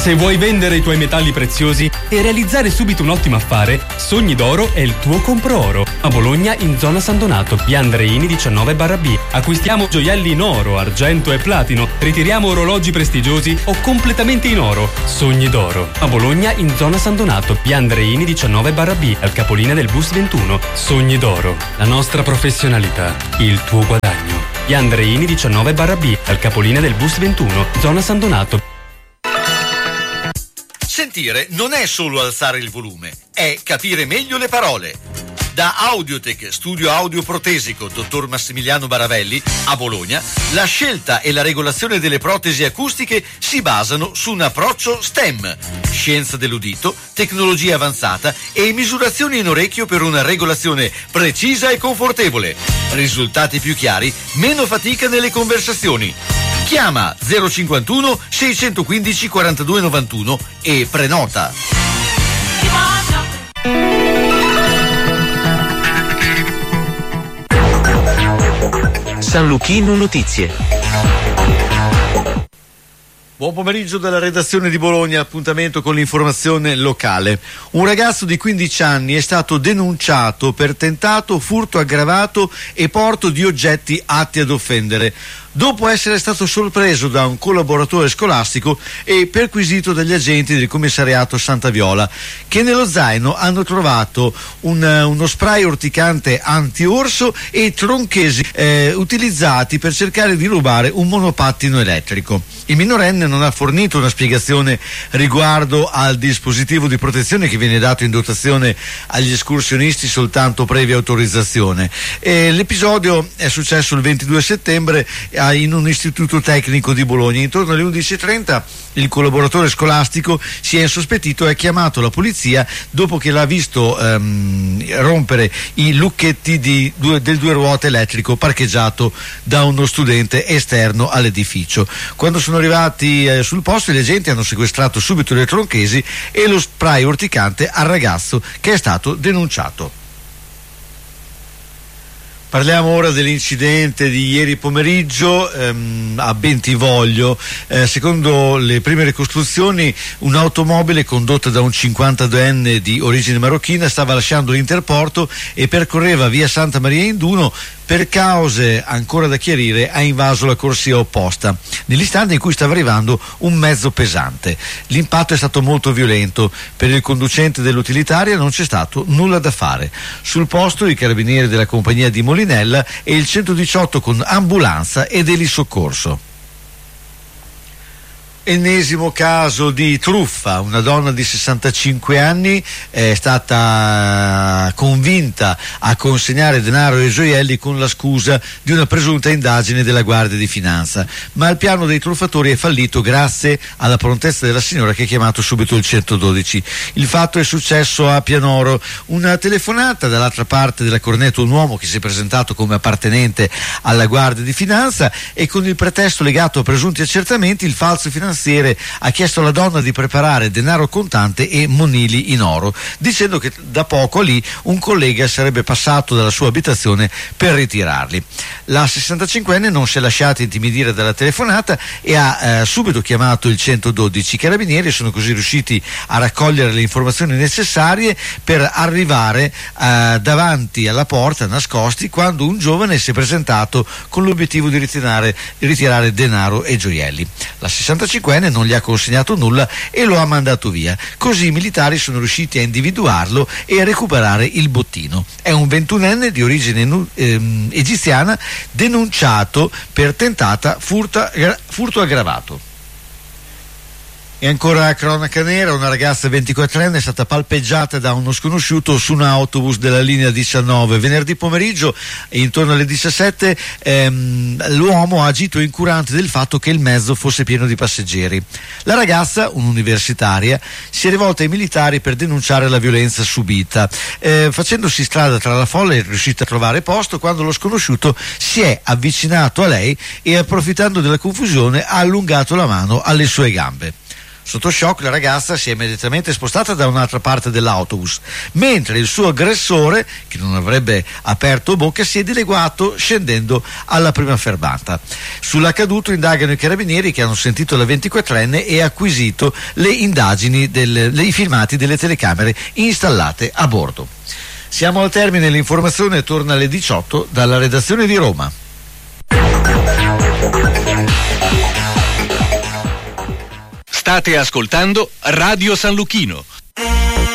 Se vuoi vendere i tuoi metalli preziosi e realizzare subito un ottimo affare, Sogni d'Oro è il tuo compro oro. A Bologna, in zona San Donato, via Andreini 19/B. Acquistiamo gioielli in oro, argento e platino. Ritiriamo orologi prestigiosi o completamente in oro. Sogni d'Oro. A Bologna, in zona San Donato, via Andreini 19/B, al capolinea del bus 21. Sogni d'Oro. La nostra professionalità, il tuo guadagno. Via Andreini 19/B, al capolinea del bus 21, zona San Donato. Sentire non è solo alzare il volume, è capire meglio le parole. Da Audiotech, studio audio protesico, dottor Massimiliano Baravelli, a Bologna, la scelta e la regolazione delle protesi acustiche si basano su un approccio STEM, scienza dell'udito, tecnologia avanzata e misurazioni in orecchio per una regolazione precisa e confortevole. Risultati più chiari, meno fatica nelle conversazioni. Chiama 051 615 4291 e prenota. San Luchino Notizie. Buon pomeriggio dalla redazione di Bologna, appuntamento con l'informazione locale. Un ragazzo di 15 anni è stato denunciato per tentato furto aggravato e porto di oggetti atti ad offendere, dopo essere stato sorpreso da un collaboratore scolastico e perquisito dagli agenti del commissariato Santa Viola, che nello zaino hanno trovato uno spray urticante anti-orso e tronchesi utilizzati per cercare di rubare un monopattino elettrico. Il minorenne non ha fornito una spiegazione riguardo al dispositivo di protezione che viene dato in dotazione agli escursionisti soltanto previa autorizzazione. L'episodio è successo il 22 settembre in un istituto tecnico di Bologna. Intorno alle 11:30 il collaboratore scolastico si è insospettito e ha chiamato la polizia dopo che l'ha visto rompere i lucchetti del due ruote elettrico parcheggiato da uno studente esterno all'edificio. Quando sono arrivati sul posto, gli agenti hanno sequestrato subito le tronchesi e lo spray urticante al ragazzo, che è stato denunciato. Parliamo ora dell'incidente di ieri pomeriggio a Bentivoglio. Secondo le prime ricostruzioni, un'automobile condotta da un 52enne di origine marocchina stava lasciando l'Interporto e percorreva via Santa Maria in Duno. Per cause ancora da chiarire ha invaso la corsia opposta nell'istante in cui stava arrivando un mezzo pesante. L'impatto è stato molto violento. Per il conducente dell'utilitaria non c'è stato nulla da fare. Sul posto i carabinieri della compagnia di Molinella e il 118 con ambulanza ed elisoccorso. Ennesimo caso di truffa. Una donna di 65 anni è stata convinta a consegnare denaro e gioielli con la scusa di una presunta indagine della Guardia di Finanza, ma il piano dei truffatori è fallito grazie alla prontezza della signora, che ha chiamato subito il 112. Il fatto è successo a Pianoro. Una telefonata dall'altra parte della cornetta, un uomo che si è presentato come appartenente alla Guardia di Finanza e con il pretesto legato a presunti accertamenti il falso finanziere ha chiesto alla donna di preparare denaro contante e monili in oro, dicendo che da poco lì un collega sarebbe passato dalla sua abitazione per ritirarli. La 65enne non si è lasciata intimidire dalla telefonata e ha subito chiamato il 112. I carabinieri sono così riusciti a raccogliere le informazioni necessarie per arrivare davanti alla porta nascosti quando un giovane si è presentato con l'obiettivo di ritirare denaro e gioielli. La 65enne non gli ha consegnato nulla e lo ha mandato via. Così i militari sono riusciti a individuarlo e a recuperare il bottino. È un 21enne di origine egiziana denunciato per tentata furto aggravato. E ancora cronaca nera, una ragazza 24enne è stata palpeggiata da uno sconosciuto su un autobus della linea 19. Venerdì pomeriggio, intorno alle 17, l'uomo ha agito incurante del fatto che il mezzo fosse pieno di passeggeri. La ragazza, un'universitaria, si è rivolta ai militari per denunciare la violenza subita. Facendosi strada tra la folla è riuscita a trovare posto quando lo sconosciuto si è avvicinato a lei e, approfittando della confusione, ha allungato la mano alle sue gambe. Sotto shock la ragazza si è immediatamente spostata da un'altra parte dell'autobus, mentre il suo aggressore, che non avrebbe aperto bocca, si è dileguato scendendo alla prima fermata. Sull'accaduto indagano i carabinieri, che hanno sentito la 24enne e acquisito le indagini i filmati delle telecamere installate a bordo. Siamo al termine, l'informazione torna alle 18 dalla redazione di Roma. State ascoltando Radio San Lucchino.